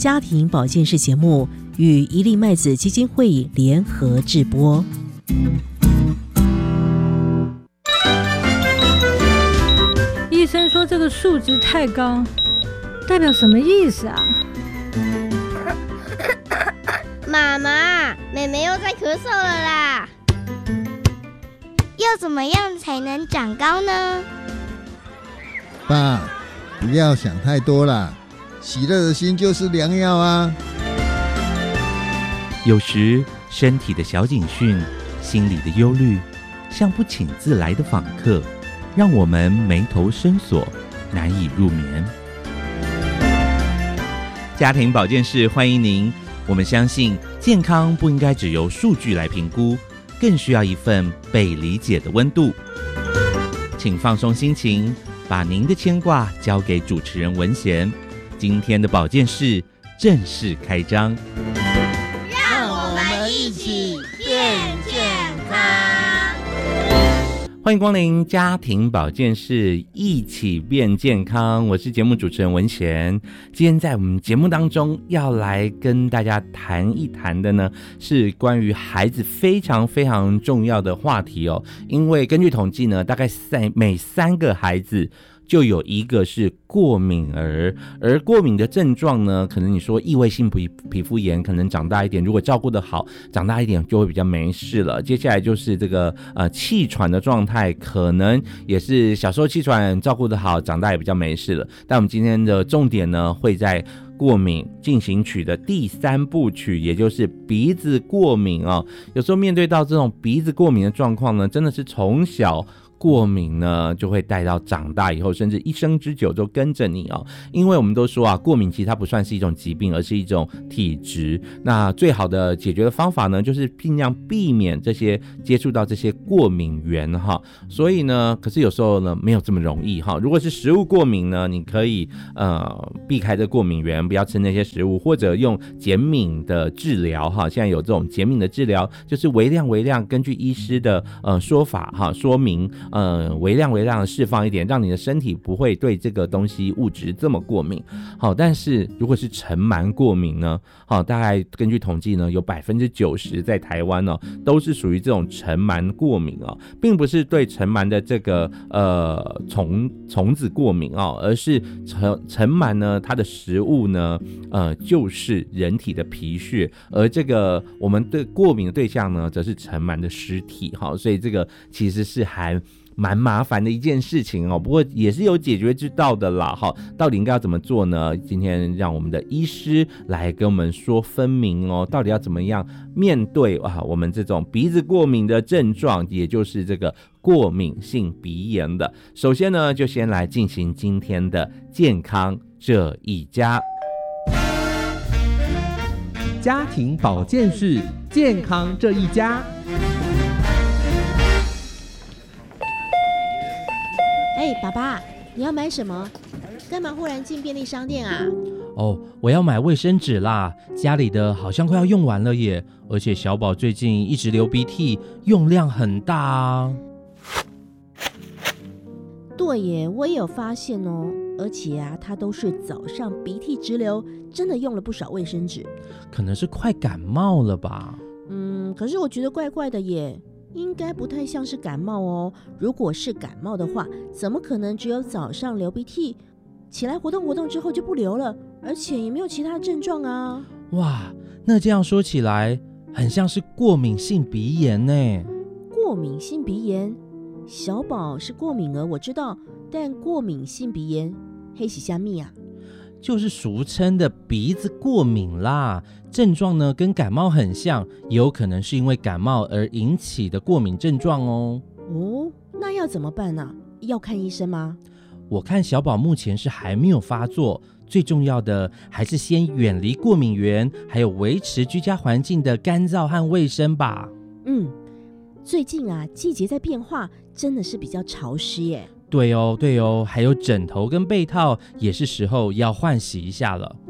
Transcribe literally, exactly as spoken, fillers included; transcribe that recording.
家庭保健室节目与一粒麦子基金会联合制播。 医生说这个数值太高，代表什么意思啊？ 妈妈，妹妹又在咳嗽了啦！要怎么样才能长高呢？ 爸，不要想太多啦，喜乐的心就是良药啊。 有时身体的小警讯，心里的忧虑，像不请自来的访客，让我们眉头深锁，难以入眠。家庭保健室欢迎您，我们相信健康不应该只由数据来评估，更需要一份被理解的温度。请放松心情，把您的牵挂交给主持人文贤。今天的保健室正式开张， 让我们一起变健康。 欢迎光临家庭保健室，一起变健康。我是节目主持人文贤。今天在我们节目当中要来跟大家谈一谈的呢，是关于孩子非常非常重要的话题哦。因为根据统计呢，大概每三个孩子就有一个是过敏儿，而过敏的症状呢，可能你说异位性皮皮肤炎，可能长大一点，如果照顾得好，长大一点就会比较没事了。接下来就是这个呃气喘的状态，可能也是小时候气喘照顾得好，长大也比较没事了。但我们今天的重点呢，会在过敏进行曲的第三部曲，也就是鼻子过敏哦。有时候面对到这种鼻子过敏的状况呢，真的是从小过敏呢，就会带到长大以后，甚至一生之久都跟着你哦。因为我们都说啊，过敏其实它不算是一种疾病，而是一种体质。那最好的解决的方法呢，就是尽量避免这些接触到这些过敏源哈。所以呢，可是有时候呢，没有这么容易哈。如果是食物过敏呢，你可以呃避开这过敏源，不要吃那些食物，或者用减敏的治疗哈。现在有这种减敏的治疗，就是微量微量，根据医师的呃说法哈说明。呃，微量微量的释放一点，让你的身体不会对这个东西物质这么过敏。好，但是如果是尘螨过敏呢？好，大概根据统计呢，有百分之九十在台湾呢、哦、都是属于这种尘螨过敏哦，并不是对尘螨的这个呃虫虫子过敏哦，而是尘尘螨呢，它的食物呢，呃，就是人体的皮屑，而这个我们对过敏的对象呢，则是尘螨的尸体。好，所以这个其实是还蛮麻烦的一件事情哦，不过也是有解决之道的啦。好，到底应该要怎么做呢？今天让我们的医师来跟我们说分明哦，到底要怎么样面对啊我们这种鼻子过敏的症状，也就是这个过敏性鼻炎的。首先呢，就先来进行今天的健康这一家。 家庭保健室，健康这一家。 哎，爸爸，你要买什么？干嘛忽然进便利商店啊？ 哦，我要买卫生纸啦，家里的好像快要用完了耶，而且小宝最近一直流鼻涕，用量很大啊。 对耶，我也有发现哦，而且啊，他都是早上鼻涕直流，真的用了不少卫生纸。 可能是快感冒了吧？ 嗯，可是我觉得怪怪的耶。应该不太像是感冒哦，如果是感冒的话，怎么可能只有早上流鼻涕，起来活动活动之后就不流了，而且也没有其他症状啊？ 哇，那这样说起来，很像是过敏性鼻炎呢。 过敏性鼻炎，小宝是过敏儿，我知道，但过敏性鼻炎，黑喜虾米啊？ 就是俗称的鼻子过敏啦，症状呢跟感冒很像，也有可能是因为感冒而引起的过敏症状哦。 哦，那要怎么办啊？要看医生吗？ 我看小宝目前是还没有发作，最重要的还是先远离过敏源，还有维持居家环境的干燥和卫生吧。 嗯，最近啊，季节在变化，真的是比较潮湿耶。 对哦，对哦，还有枕头跟被套也是时候要换洗一下了。